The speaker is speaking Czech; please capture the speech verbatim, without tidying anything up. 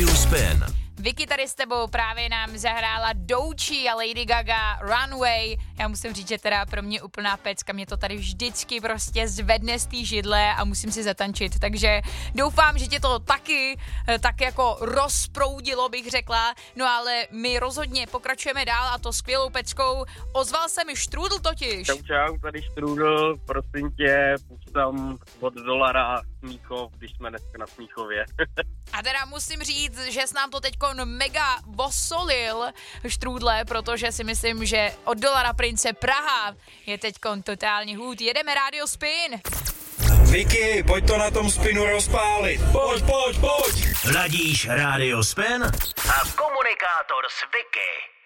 Rádiu Spin. Vicky tady s tebou právě nám zahrála Douchi a Lady Gaga Runway. Já musím říct, že teda pro mě úplná pecka, mě to tady vždycky prostě zvedne z té židle a musím si zatančit, takže doufám, že tě to taky tak jako rozproudilo, bych řekla. No ale my rozhodně pokračujeme dál a to skvělou peckou. Ozval se mi Štrůdl totiž. Čau, čau, tady Štrůdl, prosím tě, půjď tam od dolara Smíchov, když jsme dneska na Smíchově. A teda musím říct, že jsi nám to teďkon mega vosolil, Štrůdle, protože si myslím, že od dolara Prince Praha je teďkon totálně hůd. Jedeme Rádio Spin. Vicky, pojď to na tom Spinu rozpálit. Pojď, pojď, pojď. Ladíš Rádio Spin a komunikátor s Vicky.